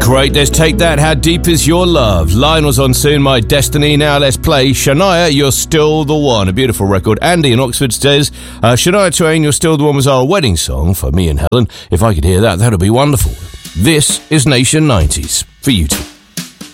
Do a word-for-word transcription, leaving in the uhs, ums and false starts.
Great, let's take that. How Deep Is Your Love? Lionel's on soon, My Destiny. Now let's play Shania, You're Still the One. A beautiful record. Andy in Oxford says, uh, Shania Twain, You're Still the One was our wedding song for me and Helen. If I could hear that, that would be wonderful. This is Nation nineties for you two.